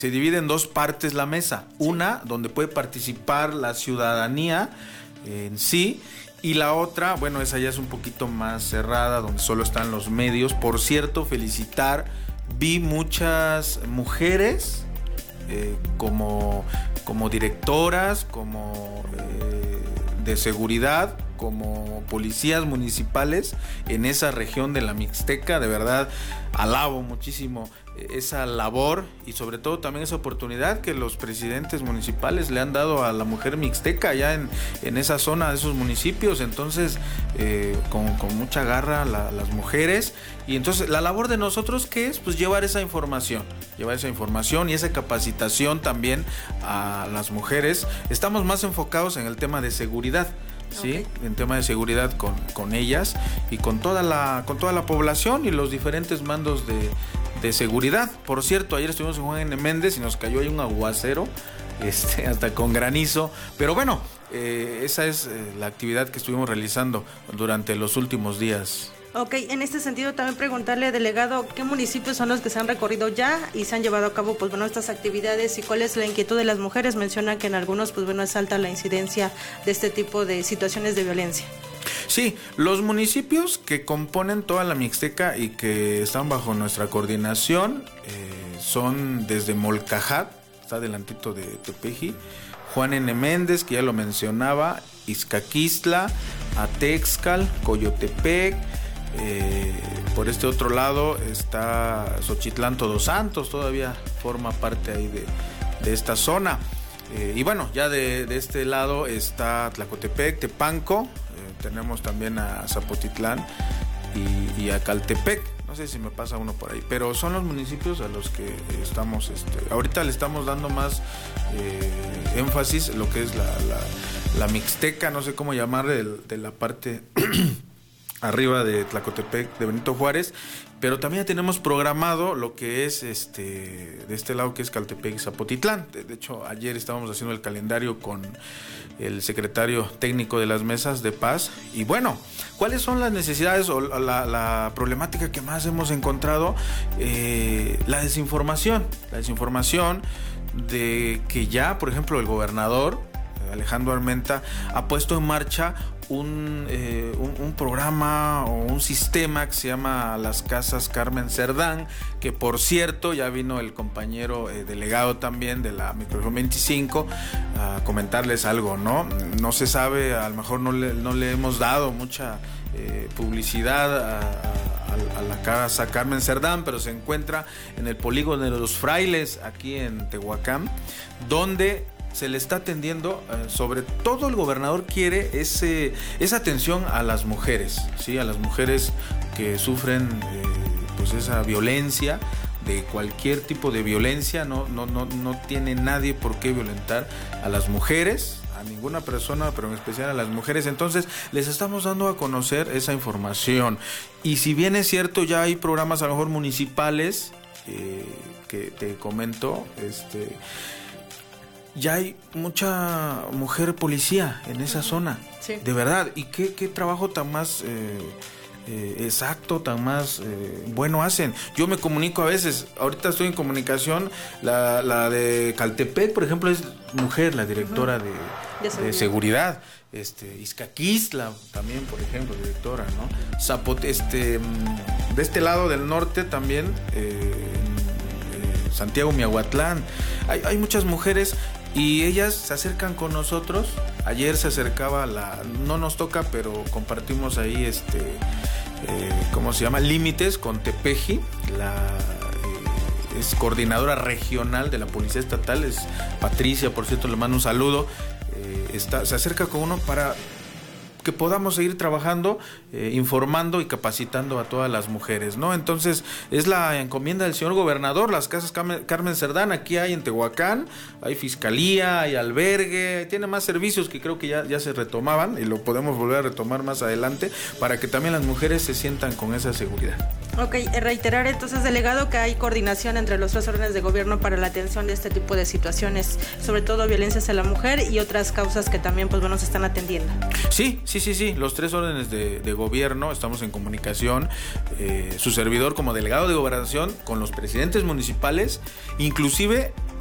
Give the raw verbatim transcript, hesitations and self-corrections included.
Se divide en dos partes la mesa. Una, donde puede participar la ciudadanía en sí, y la otra, bueno, esa ya es un poquito más cerrada, donde solo están los medios. Por cierto, felicitar, vi muchas mujeres eh, como, como directoras, como eh, de seguridad, como policías municipales en esa región de la Mixteca. De verdad, alabo muchísimo esa labor y sobre todo también esa oportunidad que los presidentes municipales le han dado a la mujer mixteca allá en, en esa zona de esos municipios. Entonces, eh, con, con mucha garra la, las mujeres. Y entonces, la labor de nosotros, ¿qué es? Pues llevar esa información, llevar esa información y esa capacitación también a las mujeres. Estamos más enfocados en el tema de seguridad. Sí, okay. En tema de seguridad con, con ellas y con toda la con toda la población y los diferentes mandos de, de seguridad. Por cierto, ayer estuvimos en Juan N. Méndez y nos cayó ahí un aguacero, este, hasta con granizo. Pero bueno, eh, esa es eh, la actividad que estuvimos realizando durante los últimos días. Ok, en este sentido también preguntarle, delegado, ¿qué municipios son los que se han recorrido ya y se han llevado a cabo, pues bueno, estas actividades y cuál es la inquietud de las mujeres? Mencionan que en algunos, pues bueno, es alta la incidencia de este tipo de situaciones de violencia. Sí, los municipios que componen toda la Mixteca y que están bajo nuestra coordinación eh, son desde Molcajat, está adelantito de Tepeji, Juan N. Méndez, que ya lo mencionaba, Izcaquistla, Atexcal, Coyotepec. Eh, por este otro lado está Xochitlán Todos Santos, todavía forma parte ahí de, de esta zona. Eh, y bueno, ya de, de este lado está Tlacotepec, Tepanco, eh, tenemos también a Zapotitlán y, y a Caltepec. No sé si me pasa uno por ahí, pero son los municipios a los que estamos, este, ahorita le estamos dando más eh, énfasis, lo que es la, la, la Mixteca, no sé cómo llamarle, de, de la parte arriba de Tlacotepec, de Benito Juárez, pero también tenemos programado lo que es este de este lado, que es Caltepec y Zapotitlán. De, de hecho, ayer estábamos haciendo el calendario con el secretario técnico de las mesas de paz. Y bueno, ¿cuáles son las necesidades o la, la problemática que más hemos encontrado? Eh, la desinformación, la desinformación de que ya, por ejemplo, el gobernador Alejandro Armenta ha puesto en marcha un, eh, un, un programa o un sistema que se llama Las Casas Carmen Cerdán, que por cierto ya vino el compañero eh, delegado también de la microrregión veinticinco a comentarles algo, ¿no? No se sabe, a lo mejor no le, no le hemos dado mucha eh, publicidad a, a, a la Casa Carmen Cerdán, pero se encuentra en el polígono de los Frailes, aquí en Tehuacán, donde se le está atendiendo, eh, sobre todo el gobernador quiere ese, esa atención a las mujeres, ¿sí? A las mujeres que sufren eh, pues esa violencia, de cualquier tipo de violencia. No, no, no, no tiene nadie por qué violentar a las mujeres, a ninguna persona, pero en especial a las mujeres. Entonces les estamos dando a conocer esa información. Y si bien es cierto, ya hay programas a lo mejor municipales, eh, que te comento, este... ya hay mucha mujer policía en esa zona, sí. De verdad, y qué, qué trabajo tan más eh, eh, exacto, tan más eh, bueno hacen. Yo me comunico a veces, ahorita estoy en comunicación, la, la de Caltepec, por ejemplo, es mujer, la directora uh-huh. de, de, seguridad. de seguridad, este, Izcaquistla también, por ejemplo, directora, ¿no? Zapot, este, de este lado del norte también, eh, eh, Santiago Miahuatlán, hay, hay muchas mujeres. Y ellas se acercan con nosotros. Ayer se acercaba la, no nos toca, pero compartimos ahí este, eh, ¿cómo se llama? Límites con Tepeji, la eh, es coordinadora regional de la Policía Estatal, es Patricia, por cierto, le mando un saludo. Eh, está, se acerca con uno para que podamos seguir trabajando, eh, informando y capacitando a todas las mujeres, ¿no? Entonces, es la encomienda del señor gobernador, las casas Carmen, Carmen Cerdán, aquí hay en Tehuacán, hay fiscalía, hay albergue, tiene más servicios que creo que ya, ya se retomaban y lo podemos volver a retomar más adelante para que también las mujeres se sientan con esa seguridad. Ok, reiterar entonces, delegado, que hay coordinación entre los tres órdenes de gobierno para la atención de este tipo de situaciones, sobre todo violencias a la mujer y otras causas que también, pues bueno, se están atendiendo. Sí, sí, sí, sí, los tres órdenes de, de gobierno estamos en comunicación, eh, su servidor como delegado de gobernación con los presidentes municipales, inclusive